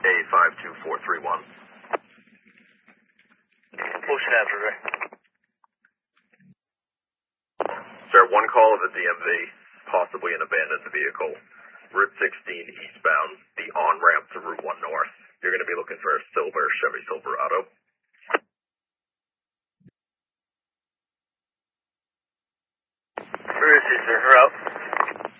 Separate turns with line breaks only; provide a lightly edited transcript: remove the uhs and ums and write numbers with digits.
A52431.
Pushing after Ray.
Sir, one call of the DMV, possibly an abandoned vehicle. Route 16 eastbound, the on-ramp to Route 1 north. You're going to be looking for a silver Chevy Silverado.
Where is he, sir? Route?